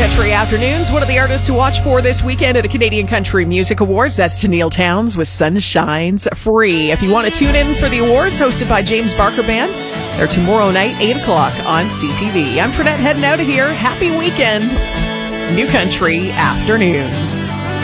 Country Afternoons. One of the artists to watch for this weekend at the Canadian Country Music Awards. That's Tenille Townes with Sunshine's Free. If you want to tune in for the awards hosted by James Barker Band, they're tomorrow night, 8 o'clock on CTV. I'm Trinette heading out of here. Happy weekend. New Country Afternoons.